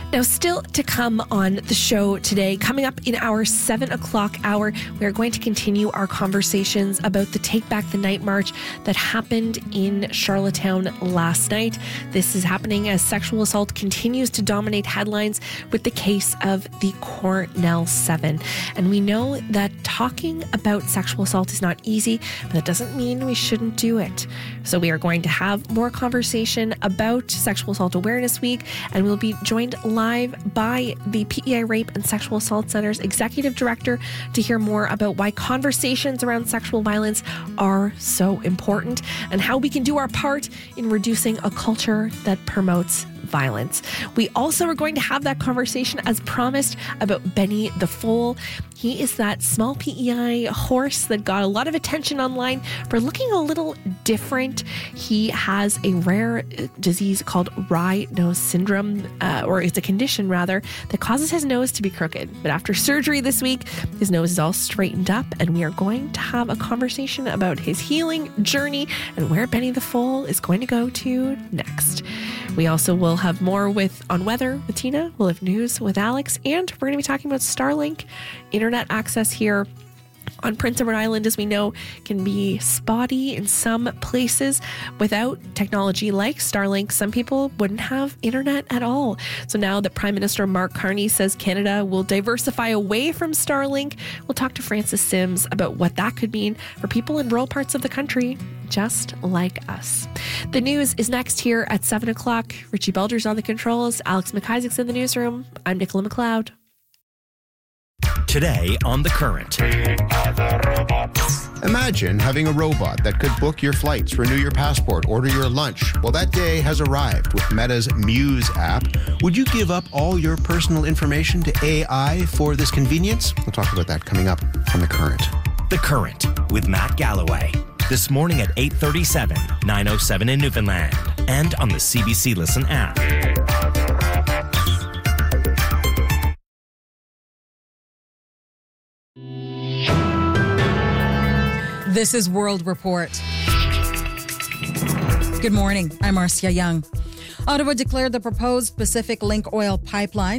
Now, still to come on the show today, coming up in our 7 o'clock hour, we are going to continue our conversations about the Take Back the Night March that happened in Charlottetown last night. This is happening as sexual assault continues to dominate headlines with the case of the Cornell 7. And we know that talking about sexual assault is not easy, but that doesn't mean we shouldn't do it. So we are going to have more conversation about Sexual Assault Awareness Week, and we'll be joined live by the PEI Rape and Sexual Assault Center's Executive Director to hear more about why conversations around sexual violence are so important and how we can do our part in reducing a culture that promotes violence. We also are going to have that conversation, as promised, about Benny the Foal. He is that small PEI horse that got a lot of attention online for looking a little different. He has a rare disease called Raynaud's syndrome, or it's a condition rather, that causes his nose to be crooked. But after surgery this week, his nose is all straightened up, and we are going to have a conversation about his healing journey and where Benny the Foal is going to go to next. We also will have more on weather with Tina. We'll have news with Alex, and we're going to be talking about Starlink. Internet access here on Prince Edward Island, as we know, can be spotty in some places. Without technology like Starlink, some people wouldn't have internet at all. So now that Prime Minister Mark Carney says Canada will diversify away from Starlink, we'll talk to Francis Sims about what that could mean for people in rural parts of the country, just like us. The news is next here at 7 o'clock. Richie Belger's on the controls. Alex McIsaac's in the newsroom. I'm Nicola McLeod. Today on The Current. Imagine having a robot that could book your flights, renew your passport, order your lunch. Well, that day has arrived with Meta's Muse app. Would you give up all your personal information to AI for this convenience? We'll talk about that coming up on The Current. The Current with Matt Galloway. This morning at 8:37, 9:07 in Newfoundland, and on the CBC Listen app. This is World Report. Good morning. I'm Marcia Young. Ottawa declared the proposed Pacific Link oil pipeline